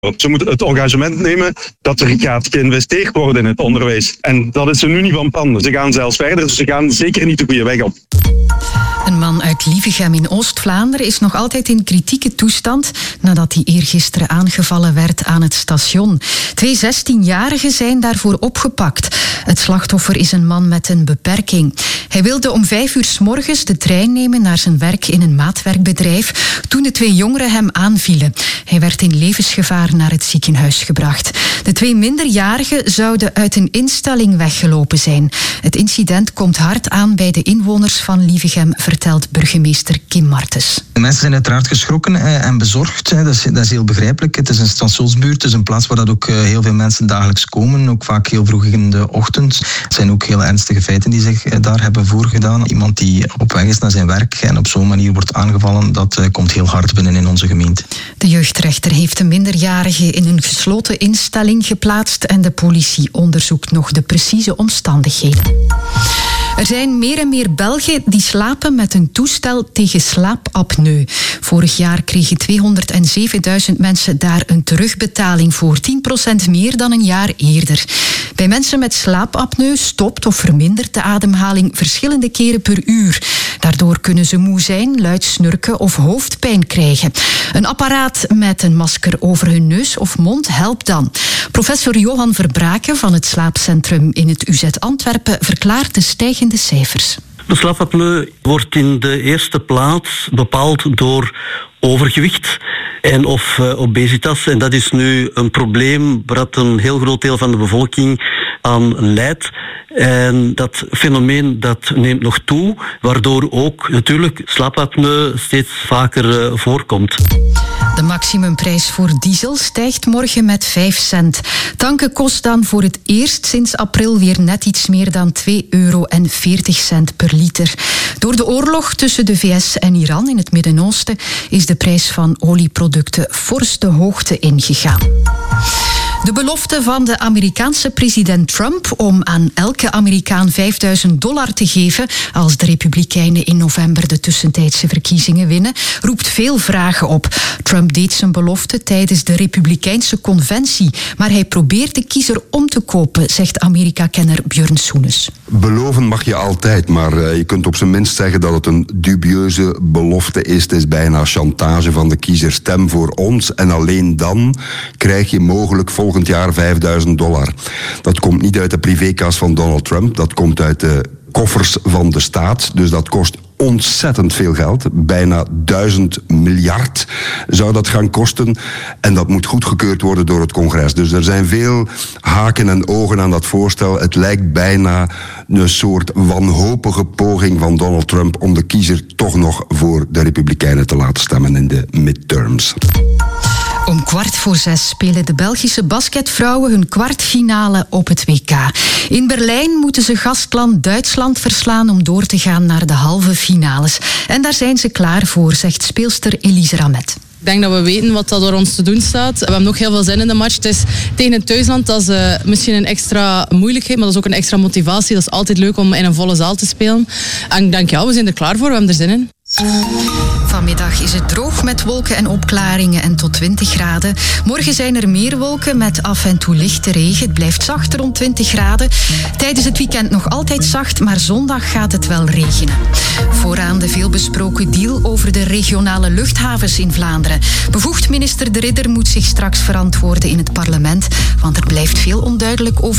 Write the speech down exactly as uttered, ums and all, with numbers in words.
Ze moeten het engagement nemen dat er gaat geïnvesteerd worden in het onderwijs. En dat is ze nu niet van plan. Ze gaan zelfs verder, dus ze gaan zeker niet de goede weg op. Een man uit Lievegem in Oost-Vlaanderen is nog altijd in kritieke toestand nadat hij eergisteren aangevallen werd aan het station. Twee zestienjarigen zijn daarvoor opgepakt. Het slachtoffer is een man met een beperking. Hij wilde om vijf uur 's morgens de trein nemen naar zijn werk in een maatwerkbedrijf toen de twee jongeren hem aanvielen. Hij werd in levensgevaar naar het ziekenhuis gebracht. De twee minderjarigen zouden uit een instelling weggelopen zijn. Het incident komt hard aan bij de inwoners van Lievegem, vertelt burgemeester Kim Martens. De mensen zijn uiteraard geschrokken en bezorgd. Dat is, dat is heel begrijpelijk. Het is een stationsbuurt, het is een plaats waar dat ook heel veel mensen dagelijks komen. Ook vaak heel vroeg in de ochtend. Het zijn ook heel ernstige feiten die zich daar hebben voorgedaan. Iemand die op weg is naar zijn werk en op zo'n manier wordt aangevallen, dat komt heel hard binnen in onze gemeente. De jeugdrechter heeft de minderjarige in een gesloten instelling geplaatst en de politie onderzoekt nog de precieze omstandigheden. Er zijn meer en meer Belgen die slapen met een toestel tegen slaapapneu. Vorig jaar kregen tweehonderdzevenduizend mensen daar een terugbetaling voor, tien procent meer dan een jaar eerder. Bij mensen met slaapapneu stopt of vermindert de ademhaling verschillende keren per uur. Daardoor kunnen ze moe zijn, luid snurken of hoofdpijn krijgen. Een apparaat met een masker over hun neus of mond helpt dan. Professor Johan Verbraken van het slaapcentrum in het U Z Antwerpen verklaart de stijgende cijfers. De slaapapneu wordt in de eerste plaats bepaald door overgewicht en of uh, obesitas. En dat is nu een probleem waar een heel groot deel van de bevolking aan lijdt. En dat fenomeen dat neemt nog toe, waardoor ook natuurlijk slaapapneu steeds vaker uh, voorkomt. De maximumprijs voor diesel stijgt morgen met vijf cent. Tanken kost dan voor het eerst sinds april weer net iets meer dan twee euro en veertig cent per liter. Door de oorlog tussen de V S en Iran in het Midden-Oosten is de prijs van olieproducten fors de hoogte ingegaan. De belofte van de Amerikaanse president Trump om aan elke Amerikaan vijfduizend dollar te geven als de Republikeinen in november de tussentijdse verkiezingen winnen, roept veel vragen op. Trump deed zijn belofte tijdens de Republikeinse conventie, maar hij probeert de kiezer om te kopen, zegt Amerika-kenner Björn Soenes. Beloven mag je altijd, maar uh, je kunt op zijn minst zeggen dat het een dubieuze belofte is. Het is bijna chantage van de kiezer. Stem voor ons en alleen dan krijg je mogelijk volgend jaar vijfduizend dollar. Dat komt niet uit de privékas van Donald Trump, dat komt uit de koffers van de staat, dus dat kost ontzettend veel geld. Bijna duizend miljard zou dat gaan kosten. En dat moet goedgekeurd worden door het congres. Dus er zijn veel haken en ogen aan dat voorstel. Het lijkt bijna een soort wanhopige poging van Donald Trump om de kiezer toch nog voor de Republikeinen te laten stemmen in de midterms. Om kwart voor zes spelen de Belgische basketvrouwen hun kwartfinale op het W K. In Berlijn moeten ze gastland Duitsland verslaan om door te gaan naar de halve finales. En daar zijn ze klaar voor, zegt speelster Elise Ramet. Ik denk dat we weten wat dat door ons te doen staat. We hebben nog heel veel zin in de match. Het is tegen het thuisland, dat is uh, misschien een extra moeilijkheid, maar dat is ook een extra motivatie. Dat is altijd leuk om in een volle zaal te spelen. En ik denk, ja, we zijn er klaar voor, we hebben er zin in. Vanmiddag is het droog met wolken en opklaringen en tot twintig graden. Morgen zijn er meer wolken met af en toe lichte regen. Het blijft zacht rond twintig graden. Tijdens het weekend nog altijd zacht, maar zondag gaat het wel regenen. Vooraan de veelbesproken deal over de regionale luchthavens in Vlaanderen. Bevoegd minister De Ridder moet zich straks verantwoorden in het parlement, want er blijft veel onduidelijk over